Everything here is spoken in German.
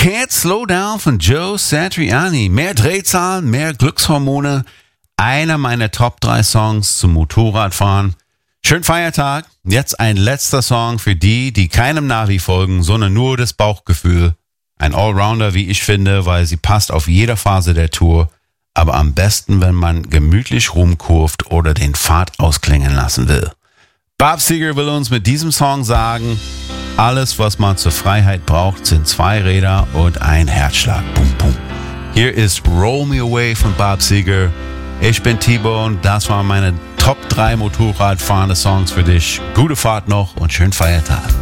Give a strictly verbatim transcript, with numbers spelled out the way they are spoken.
Can't Slow Down von Joe Satriani. Mehr Drehzahlen, mehr Glückshormone. Einer meiner Top drei Songs zum Motorradfahren. Schönen Feiertag. Jetzt ein letzter Song für die, die keinem Navi folgen, sondern nur das Bauchgefühl. Ein Allrounder, wie ich finde, weil sie passt auf jede Phase der Tour. Aber am besten, wenn man gemütlich rumkurft oder den Fahrt ausklingen lassen will. Bob Seger will uns mit diesem Song sagen, alles, was man zur Freiheit braucht, sind zwei Räder und ein Herzschlag. Bum, bum. Hier ist Roll Me Away von Bob Seger. Ich bin T-Bone, das waren meine Top drei Motorradfahrende Songs für dich. Gute Fahrt noch und schönen Feiertag.